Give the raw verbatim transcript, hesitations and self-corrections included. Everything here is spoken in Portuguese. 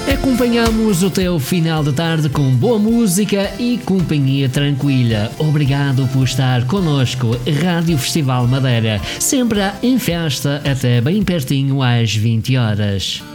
Acompanhamos o teu final de tarde com boa música e companhia tranquila. Obrigado por estar connosco. Rádio Festival Madeira, sempre em festa até bem pertinho às vinte horas.